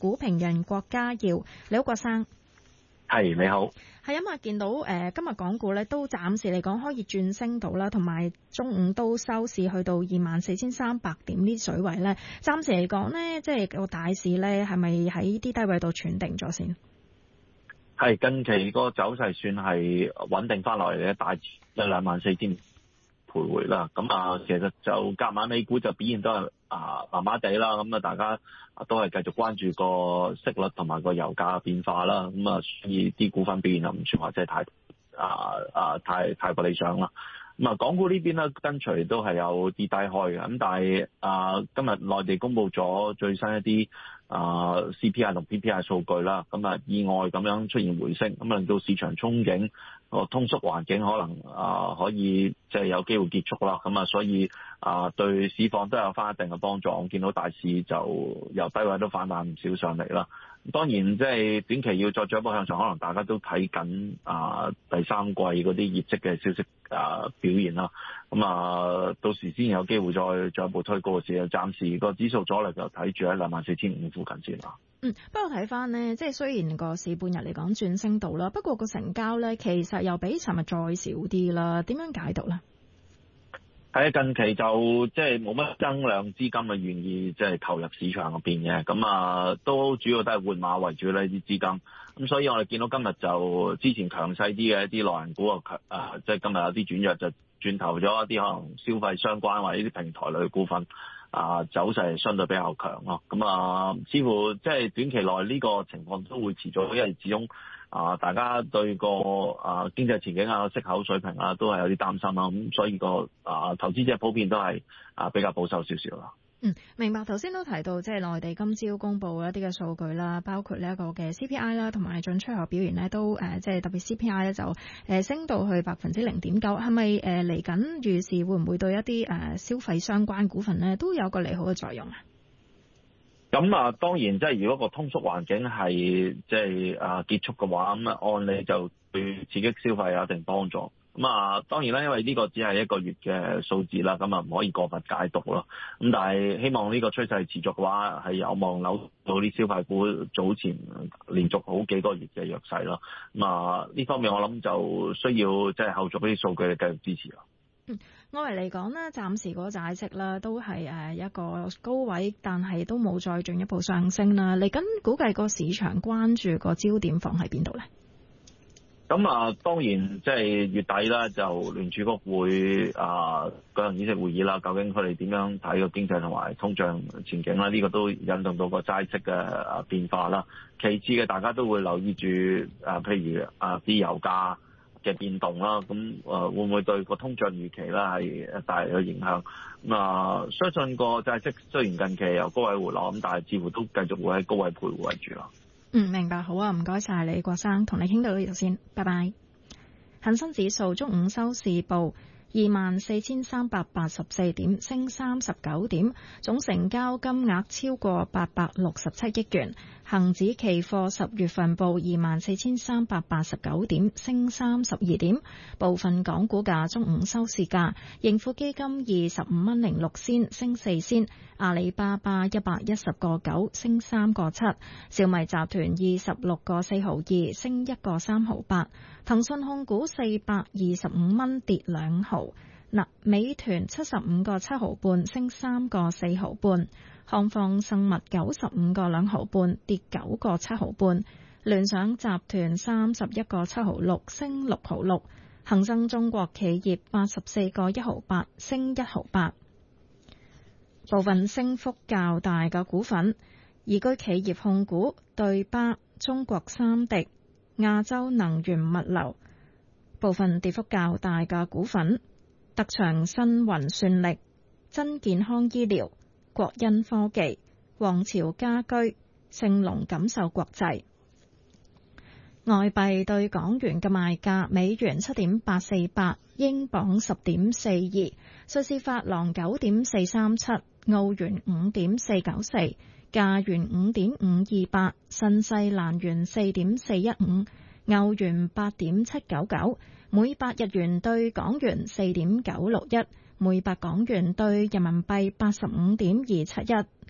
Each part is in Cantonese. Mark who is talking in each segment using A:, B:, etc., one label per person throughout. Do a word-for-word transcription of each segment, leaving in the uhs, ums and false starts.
A: 股評人郭家耀，你好，郭生。
B: 係，你好。
A: 係因為見到誒、呃、今日港股咧都暫時嚟講可以轉升到啦，同埋中午都收市去到二萬四千三百點呢啲水位咧。暫時嚟講呢，即係個大市咧係咪喺啲低位度喘定咗先？
B: 係近期個走勢算係穩定翻落嚟嘅，大致有兩萬四千徘徊啦。咁啊，其實就隔晚美股就表現都係啊麻麻地啦。咁啊，大家都係繼續關注個息率同埋個油價變化啦。咁啊，所以啲股份表現又唔算話真係太啊啊太太過理想啦。咁啊，港股呢邊咧跟隨都係有跌低開嘅。咁但係啊，今日內地公布咗最新一啲啊 C P I 同 P P I 數據啦，咁啊意外咁樣出現回升，咁令到市場憧憬個通縮環境可能啊可以即係有機會結束啦。咁啊，所以啊對市況都有翻一定嘅幫助。我見到大市就由低位都反彈唔少上嚟啦。當然即係短期要再進一步向上，可能大家都睇緊啊第三季嗰啲業績嘅消息啊表現啦。咁啊到時先有機會再進一步推高嘅時候，暫時個指數阻力就睇住喺兩萬四千五附近先啦。
A: 嗯，不過睇翻呢，即係雖然個市半日嚟講轉升到啦，不過個成交咧其實又比尋日再少啲啦。點樣解讀咧？
B: 係啊，近期就即係冇乜增量資金啊，願意即係投入市場嗰邊嘅，咁啊都主要都係換馬為主呢啲資金。咁所以我哋見到今日就之前強勢啲嘅一啲內銀股啊，強啊即係今日有啲轉弱，就轉投咗一啲可能消費相關或者啲平台類股份啊，走勢相對比較強咯。咁啊，似乎即係短期內呢個情況都會持續，因為始終啊，大家對個啊經濟前景啊、息口水平啊，都係有啲擔心啦。咁所以個啊投資者普遍都係啊比較保守少少啦。
A: 嗯，明白。頭先都提到即係內地今朝公布一啲嘅數據啦，包括呢一個嘅 C P I 啦，同埋進出口表現呢，都誒即係特別 C P I 咧就誒升到去百分之零點九。係咪誒嚟緊預示會唔會對一啲誒消費相關股份呢都有個利好嘅作用啊？
B: 咁啊，當然即係如果個通縮環境係即係啊結束嘅話，咁啊按理就對刺激消費有一定幫助。咁啊，當然啦，因為呢個只係一個月嘅數字啦，咁啊唔可以過分解讀咯。咁但係希望呢個趨勢持續嘅話，係有望扭到啲消費股早前連續好幾個月嘅弱勢咯。咁啊呢方面我諗就需要即係後續啲數據嚟繼續支持咯。
A: 嗯，外圍嚟講呢，暫時個債息啦都係誒一個高位，但係都冇再進一步上升啦。嚟緊估計個市場關注個焦點放喺邊度呢？
B: 咁啊，當然即係月底啦，就聯儲局會啊舉行議息會議啦。究竟佢哋點樣睇個經濟同埋通脹前景啦？呢、這個都引動到個債息嘅啊變化啦。其次嘅，大家都會留意住啊，譬如啊啲油價嘅變動啦。咁啊會唔會對個通脹預期啦係帶嚟嘅影響？咁啊，相信個債息雖然近期由高位回落，咁但係似乎都繼續會喺高位徘徊為主啦。
A: 嗯，明白，好啊，唔該晒你，郭生，同你傾到呢度先，拜拜。恒生指數中午收市報二萬四千三百八十四點，升三十九點，總成交金額超過八百六十七億元。恒指期貨十月份報二萬四千三百八十九點，升三十二點。部分港股價中午收市價，盈富基金二十五蚊零六仙，升四仙；阿里巴巴一百一十個九，升三個七；小米集團二十六個四毫二，升一個三毫八；騰訊控股四百二十五蚊，跌兩毫。嗱，美團七十五個七毫半，升三個四毫半；康方生物九十五個兩毫半，跌九個七毫半；聯想集團三十一個七毫六，升六毫六；恒生中國企業八十四個一毫八，升一毫八。部分升幅較大嘅股份：宜居企業控股、對巴、中國三迪、亞洲能源物流。部分跌幅較大嘅股份：特長新雲算力、真健康醫療、國恩科技、皇朝家居、盛隆錦繡國際。外幣對港元嘅賣價：美元七點八四八，英鎊十點四二，瑞士法郎九點四三七，澳元五點四九四，加元五點五二八，新西蘭元四點四一五，歐元八點七九九，每百日元對港元四點九六一，每百港元對人民幣八十五點二七一。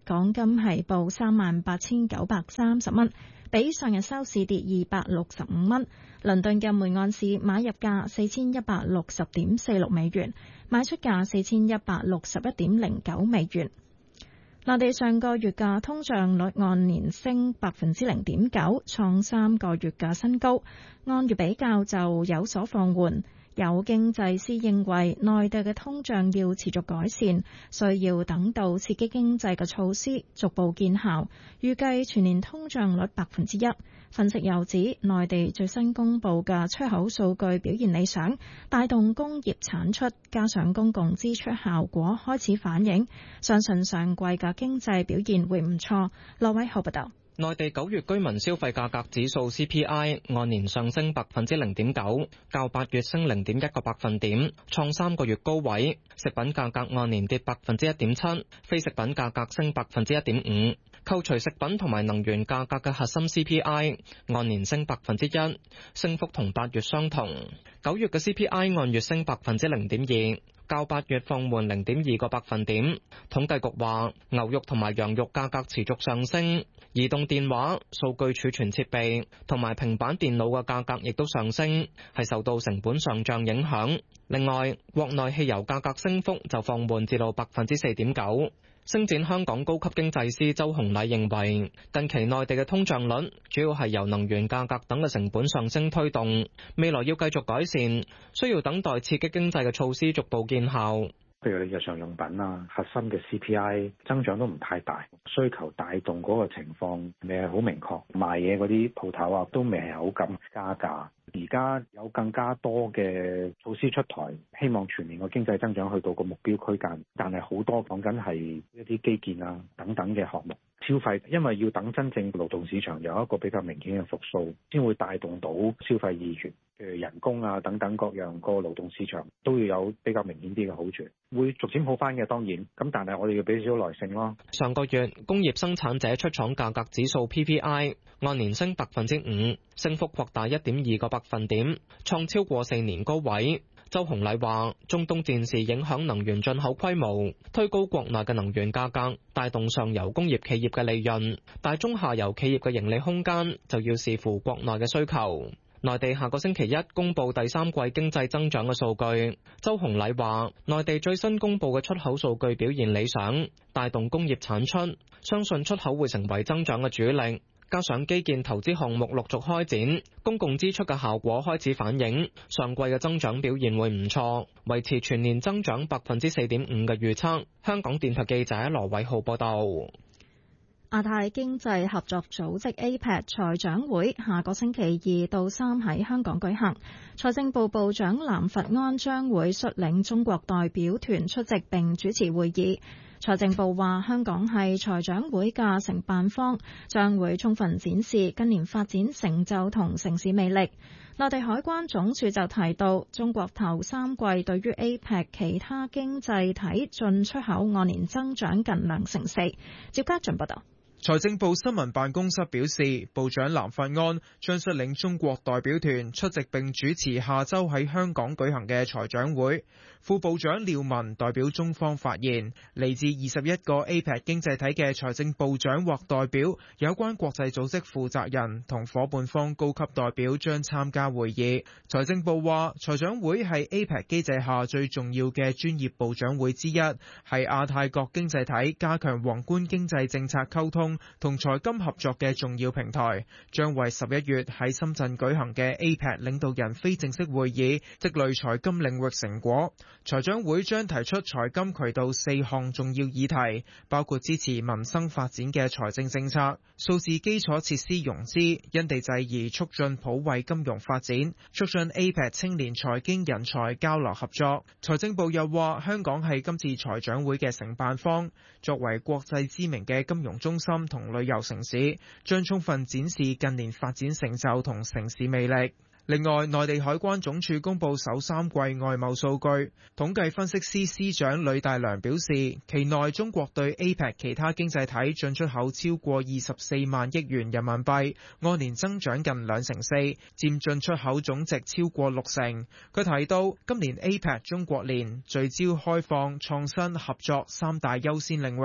A: 港金係報三萬八千九百三十蚊，比上日收市跌二百六十五蚊。倫敦嘅每盎司買入價四千一百六十點四六美元，賣出價四千一百六十一點零九美元。內地上個月嘅通脹率按年升百分之零點九，創三個月嘅新高，按月比較就有所放緩。有經濟師認為，內地嘅通脹要持續改善，需要等到刺激經濟嘅措施逐步見效，預計全年通脹率百分之一。分析又指，內地最新公布嘅出口數據表現理想，帶動工業產出，加上公共支出效果開始反映，相信上季嘅經濟表現會唔錯。羅偉浩報道。
C: 內地九月居民消費價格指數 C P I 按年上升百分之零點九，較八月升零點一個百分點，創三個月高位。食品價格按年跌百分之一點七，非食品價格升百分之一點五。扣除食品同埋能源價格嘅核心 C P I 按年升百分之一，升幅同八月相同。九月嘅 C P I 按月升百分之零點二，較八月放緩零點二個百分點。統計局話，牛肉同埋羊肉價格持續上升，移動電話、數據儲存設備同埋平板電腦嘅價格亦都上升，係受到成本上漲影響。另外，國內汽油價格升幅就放緩至到百分之四點九。星展香港高級經濟師周洪禮認為，近期內地嘅通脹率主要係由能源價格等嘅成本上升推動，未來要繼續改善，需要等待刺激經濟嘅措施逐步見效。
D: 譬如你日常用品啊，核心嘅 C P I 增長都唔太大，需求帶動嗰個情況未係好明確，賣嘢嗰啲鋪頭啊都未係好敢加價。而家有更加多嘅措施出台，希望全年個經濟增長去到個目標區間，但係好多講緊係一啲基建啊等等嘅項目。消費因為要等真正勞動市場有一個比較明顯嘅復甦，先會帶動到消費意願，譬如人工啊等等各樣個勞動市場都要有比較明顯啲嘅好處，會逐漸好翻嘅。當然，咁但係我哋要俾少少耐性咯。
C: 上個月工業生產者出廠價格指數 P P I 按年升百分之五，升幅擴大一點二個百分點，創超過四年高位。周洪禮話，中東戰事影響能源進口規模，推高國內嘅能源價格，帶動上游工業企業嘅利潤，但中下游企業嘅盈利空間就要視乎國內嘅需求。內地下個星期一公布第三季經濟增長嘅數據，周洪禮話，內地最新公布嘅出口數據表現理想，帶動工業產出，相信出口會成為增長嘅主力。加上基建投資項目陸續開展，公共支出嘅效果開始反映，上季嘅增長表現會唔錯，維持全年增長百分之四點五嘅預測。香港電台記者羅偉浩報道。
A: 亞太經濟合作組織 A P E C 財長會下個星期二到三喺香港舉行，財政部部長藍佛安將會率領中國代表團出席並主持會議。財政部話，香港係財長會嘅承辦方，將會充分展示近年發展成就同城市魅力。內地海關總署就提到，中國頭三季對於 A P E C 其他經濟體進出口按年增長近兩成四。趙家俊報道。
E: 財政部新聞辦公室表示，部長藍佛安將率領中國代表團出席並主持下周喺香港舉行嘅財長會。副部長廖文代表中方發言，嚟自二十一個 A P E C 經濟體嘅財政部長或代表、有關國際組織負責人同伙伴方高級代表將參加會議。財政部話，財長會係 A P E C 機制下最重要嘅專業部長會之一，係亞太各經濟體加強宏觀經濟政策溝通同財金合作嘅重要平台，將為十一月喺深圳舉行嘅 A P E C 領導人非正式會議積累財金領域成果。財長會將提出財金渠道四項重要議題，包括支持民生發展嘅財政政策、數字基礎設施融資、因地制宜促進普惠金融發展、促進 A P E C 青年財經人才交流合作。財政部又話，香港係今次財長會嘅承辦方，作為國際知名嘅金融中心同旅遊城市，將充分展示近年發展成就同城市魅力。另外，內地海關總署公布首三季外貿數據，統計分析師司長呂大良表示，期內中國對 A P E C 其他經濟體進出口超過二十四萬億元人民幣，按年增長近兩成四，佔進出口總值超過六成。佢提到，今年 A P E C 中國年聚焦開放、創新、合作三大優先領域。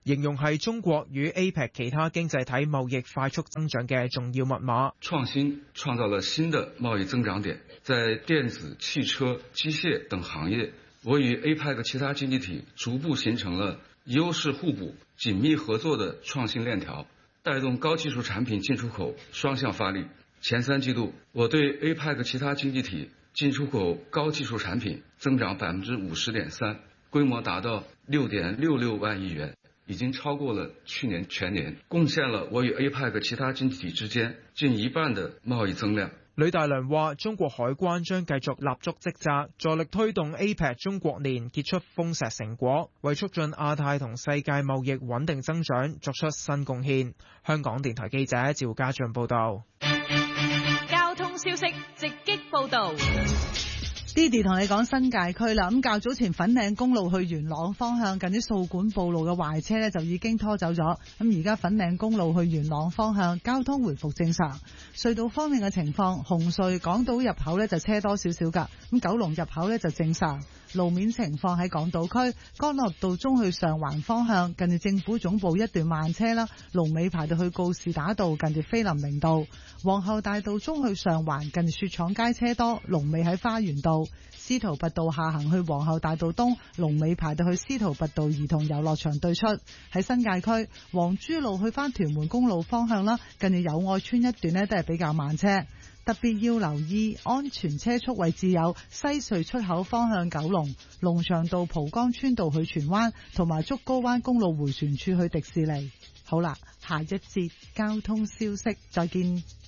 E: 形容係中國與 A P E C 其他經濟體貿易快速增長嘅重要密碼。
F: 創新創造了新的貿易增長點，在電子、汽車、機械等行業，我與 A P E C 其他經濟體逐步形成了優勢互補、緊密合作的創新鏈條，帶動高技術產品進出口雙向發力。前三季度，我對 A P E C 其他經濟體進出口高技術產品增長百分之五十點三，規模達到六點六六萬億元，已經超過了去年全年，貢獻了我與 A P E C 其他經濟體之間近一半的貿易增量。
E: 呂大良話：中國海關將繼續立足職責，助力推動 A P E C 中國年結出豐碩成果，為促進亞太同世界貿易穩定增長作出新貢獻。香港電台記者趙家俊報道。
G: 交通消息直擊報道。
H: Didi 同你講新界區啦，咁較早前粉嶺公路去元朗方向近啲掃管暴路嘅壞車呢，就已經拖走咗，咁而家粉嶺公路去元朗方向交通回復正常。隧道方面嘅情況，紅隧港島入口呢就車多少少噶，咁九龍入口呢就正常。路面情況喺港島區干諾道中去上環方向近住政府總部一段慢車啦，龍尾排到去告士打道近住菲林明道。皇后大道中去上環近住雪廠街車多，龍尾喺花園道。司徒拔道下行去皇后大道東，龍尾排到去司徒拔道兒童遊樂場對出。喺新界區黃珠路去返屯門公路方向啦，近住友愛村一段呢都係比較慢車。特別要留意安全車速位置有西隧出口方向九龍、龍翔道蒲崗村道去荃灣，同埋竹篙灣公路迴旋處去迪士尼。好啦，下一節交通消息，再見。